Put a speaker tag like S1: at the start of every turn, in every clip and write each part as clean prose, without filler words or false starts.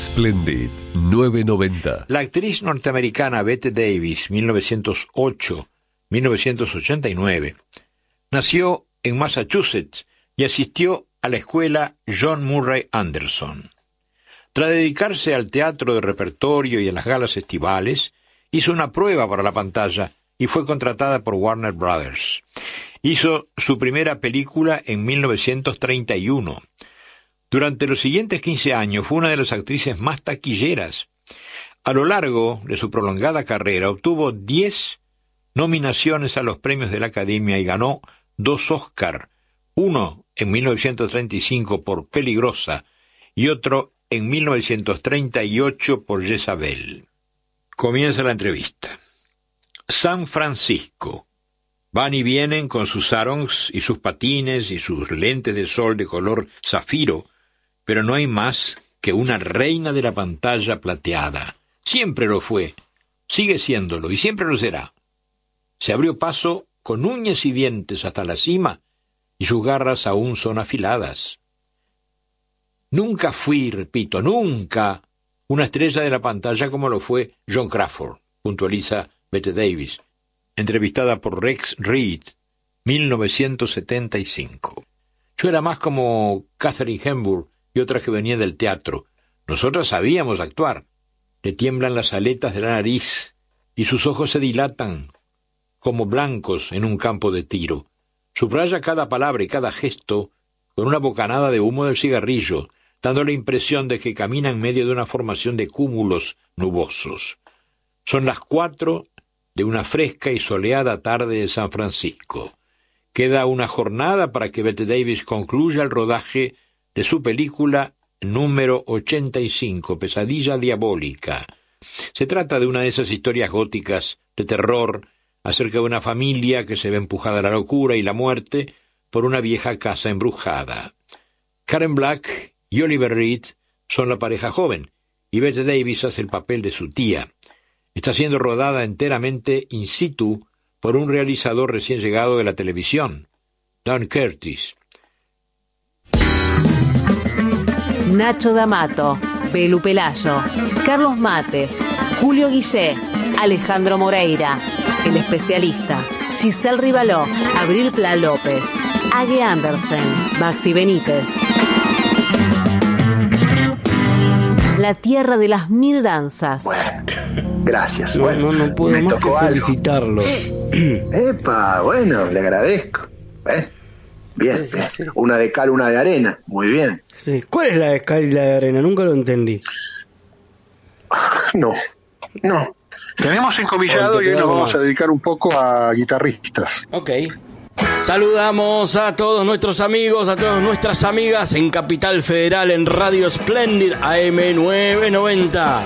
S1: Splendid 990.
S2: La actriz norteamericana Bette Davis, 1908-1989, nació en Massachusetts y asistió a la escuela John Murray Anderson. Tras dedicarse al teatro de repertorio y a las galas estivales, hizo una prueba para la pantalla y fue contratada por Warner Brothers. Hizo su primera película en 1931. Durante los siguientes 15 años fue una de las actrices más taquilleras. A lo largo de su prolongada carrera obtuvo 10 nominaciones a los premios de la Academia y ganó 2 Oscar, uno en 1935 por Peligrosa y otro en 1938 por Jezabel. Comienza la entrevista. San Francisco. Van y vienen con sus sarongs y sus patines y sus lentes de sol de color zafiro, pero no hay más que una reina de la pantalla plateada. Siempre lo fue, sigue siéndolo y siempre lo será. Se abrió paso con uñas y dientes hasta la cima y sus garras aún son afiladas. Nunca fui, repito, nunca una estrella de la pantalla como lo fue Joan Crawford, puntualiza Bette Davis, entrevistada por Rex Reed, 1975. Yo era más como Katharine Hepburn y otras que venían del teatro. Nosotras sabíamos actuar. Le tiemblan las aletas de la nariz y sus ojos se dilatan como blancos en un campo de tiro. Subraya cada palabra y cada gesto con una bocanada de humo del cigarrillo, dando la impresión de que camina en medio de una formación de cúmulos nubosos. Son las 4 de una fresca y soleada tarde de San Francisco. Queda una jornada para que Bette Davis concluya el rodaje de su película número 85, Pesadilla Diabólica. Se trata de una de esas historias góticas de terror acerca de una familia que se ve empujada a la locura y la muerte por una vieja casa embrujada. Karen Black y Oliver Reed son la pareja joven, y Bette Davis hace el papel de su tía. Está siendo rodada enteramente in situ por un realizador recién llegado de la televisión, Don Curtis.
S3: Nacho D'Amato, Belu Pelayo, Carlos Mates, Julio Guillé, Alejandro Moreira, El Especialista, Giselle Rivaló, Abril Pla López, Ague Andersen, Maxi Benítez. La tierra de las mil danzas.
S4: Bueno, gracias.
S5: No puedo más que felicitarlo.
S4: Epa, bueno, le agradezco. Bien,
S5: Sí.
S4: Una de cal, una de arena. Muy bien.
S5: Sí. ¿Cuál es la de cal y la de arena? Nunca lo entendí.
S4: No.
S6: Tenemos encomillado y hoy nos vamos a dedicar un poco a guitarristas.
S5: Ok. Saludamos a todos nuestros amigos, a todas nuestras amigas en Capital Federal, en Radio Splendid AM 990.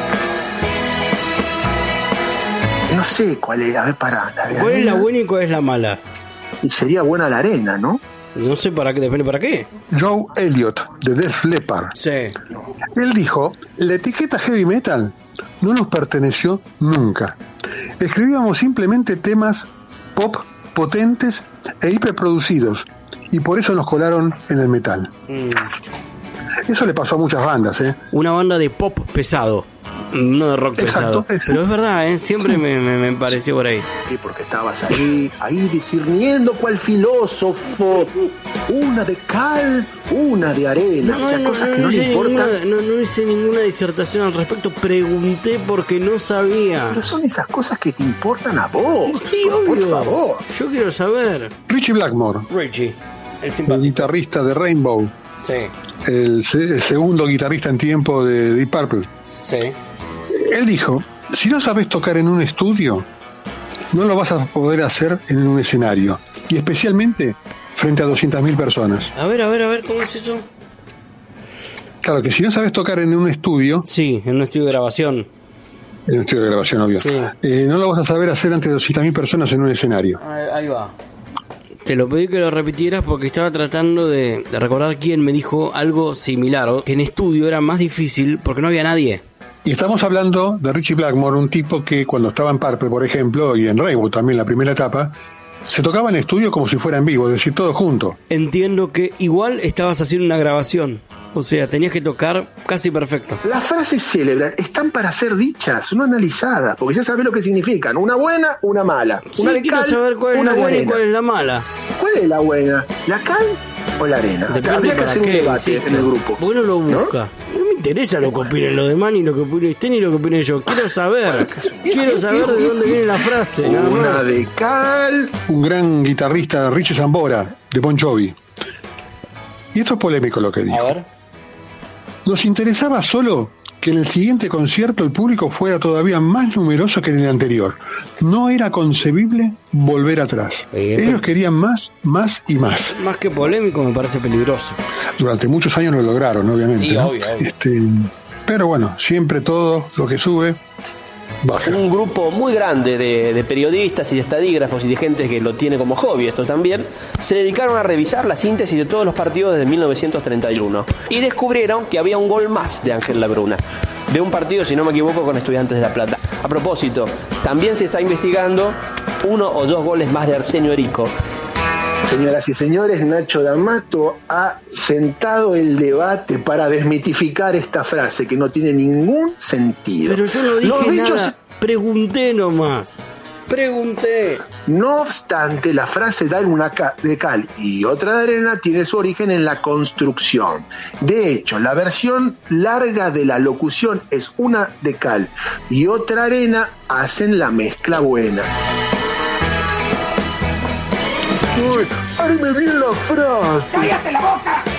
S4: No sé cuál es. A ver, pará.
S5: ¿Cuál es la buena y cuál es la mala?
S4: Y sería buena la arena, ¿no?
S5: No sé para qué, depende para qué.
S6: Joe Elliott, de Def Leppard.
S5: Sí.
S6: Él dijo, la etiqueta heavy metal no nos perteneció nunca. Escribíamos simplemente temas pop potentes e hiperproducidos, y por eso nos colaron en el metal. Eso le pasó a muchas bandas,
S5: Una banda de pop pesado, no de rock
S6: Exacto,
S5: pesado. Pero es verdad, siempre
S6: Sí.
S5: me pareció por ahí.
S4: Sí, porque estabas ahí discerniendo cual filósofo. Una de cal, una de arena. O sea, cosas que no le importan.
S5: No hice ninguna disertación al respecto, pregunté porque no sabía.
S4: Pero son esas cosas que te importan a vos.
S5: Sí,
S4: por
S5: obvio.
S4: favor.
S5: Yo quiero saber.
S6: Richie Blackmore,
S5: Richie, el
S6: el
S5: simpático.
S6: guitarrista de Rainbow,
S5: Sí,
S6: el segundo guitarrista en tiempo de Deep Purple.
S5: sí.
S6: Él dijo, si no sabes tocar en un estudio, no lo vas a poder hacer en un escenario, y especialmente frente a 200.000 personas.
S5: A ver, ¿cómo es eso?
S6: Claro que si no sabes tocar en un estudio,
S5: Sí, en un estudio de grabación.
S6: en un estudio de grabación, obvio,
S5: Sí.
S6: no lo vas a saber hacer ante 200.000 personas en un escenario.
S5: Ahí va. Te lo pedí que lo repitieras porque estaba tratando de recordar quién me dijo algo similar, o que en estudio era más difícil porque no había nadie.
S6: Y estamos hablando de Richie Blackmore, un tipo que cuando estaba en Purple, por ejemplo, y en Rainbow también la primera etapa, se tocaba en estudio como si fuera en vivo, es decir, todo junto.
S5: Entiendo que igual estabas haciendo una grabación. O sea, tenías que tocar casi perfecto.
S4: Las frases célebres están para ser dichas, no analizadas, porque ya sabés lo que significan. Una buena, una mala.
S5: Sí,
S4: una de
S5: quiero
S4: cal,
S5: saber cuál es
S4: una
S5: la
S4: de
S5: buena y
S4: arena.
S5: cuál es la mala.
S4: ¿Cuál es la buena? ¿La cal o la arena?
S5: Depende
S4: Habría que
S5: para
S4: hacer un
S5: qué,
S4: debate
S5: insisto.
S4: en el grupo.
S5: ¿Por qué no lo busca? No me interesa lo que opinen los demás, ni lo que opine usted, ni lo que opine yo. Quiero saber. Quiero saber de dónde viene la frase. Nada
S4: Una
S5: más.
S4: de cal.
S6: Un gran guitarrista, Richie Sambora, de Bon Jovi. Y esto es polémico lo que dijo.
S5: A ver.
S6: Nos interesaba solo que en el siguiente concierto el público fuera todavía más numeroso que en el anterior. No era concebible volver atrás. Ellos querían más, más y más.
S5: Más que polémico, me parece peligroso.
S6: Durante muchos años lo lograron, obviamente.
S5: Sí,
S6: ¿no?
S5: obvio.
S6: Pero bueno, siempre todo lo que sube baja.
S7: Un grupo muy grande de periodistas y de estadígrafos y de gente que lo tiene como hobby esto también, se dedicaron a revisar la síntesis de todos los partidos desde 1931 y descubrieron que había un gol más de Ángel Labruna, de un partido, si no me equivoco, con Estudiantes de La Plata. A propósito, también se está investigando 1 o 2 goles más de Arsenio Erico.
S4: Señoras y señores, Nacho D'Amato ha sentado el debate para desmitificar esta frase que no tiene ningún sentido.
S5: Pero yo no
S4: Los
S5: dije
S4: bichos-
S5: nada. Pregunté nomás. Pregunté.
S4: No obstante, la frase dar una de cal y otra de arena tiene su origen en la construcción. De hecho, la versión larga de la locución es una de cal y otra arena, hacen la mezcla buena. Uy, ¡ay, me vi la frase!
S8: ¡Cállate la boca!